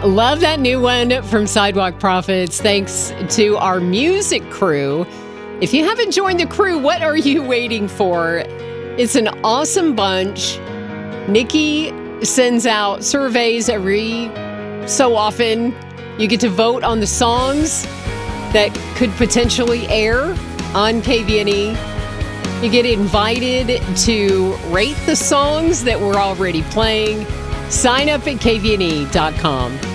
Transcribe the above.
Love that new one from Sidewalk Prophets. Thanks to our music crew. If you haven't joined the crew, what are you waiting for? It's an awesome bunch. Nikki sends out surveys every so often. You get to vote on the songs that could potentially air on KVNE. You get invited to rate the songs that we're already playing. Sign up at kvne.com.